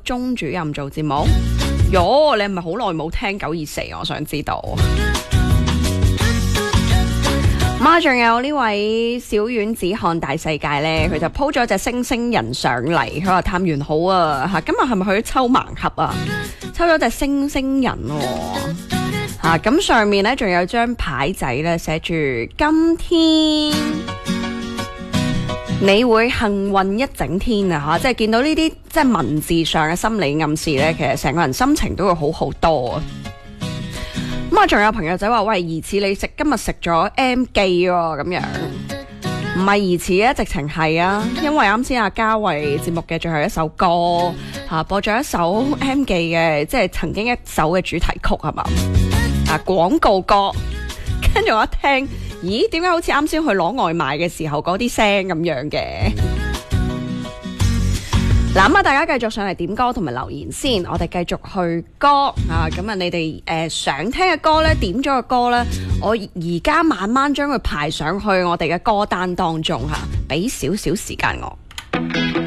鐘主任做節目。喲，你係咪好耐冇聽924？我想知道。咁仲有呢位小丸子看大世界呢，佢就 po 咗隻星星人上嚟，佢話探完好啊吓，今日係咪去咗抽盲盒啊？抽咗隻星星人吓，咁上面呢，仲有張牌仔呢，寫住今天你會幸運一整天啊吓，即係見到呢啲即係文字上嘅心理暗示呢，其實成個人心情都會好好多啊！咁啊，仲有朋友仔話：喂，疑似你今日食咗 M 記喎，咁樣唔係疑似啊，直情係啊，因為啱先阿嘉慧節目嘅最後一首歌播咗一首 M 記嘅，即係曾經一首嘅主題曲係嘛廣告歌，跟住我一聽，咦，點解好似啱先去攞外賣嘅時候嗰啲聲咁樣嘅？嗱，咁大家繼續上嚟點歌同埋留言先，我哋繼續去歌咁你哋想聽嘅歌呢，點咗嘅歌呢，我而家慢慢將佢排上去我哋嘅歌單當中俾少少時間我。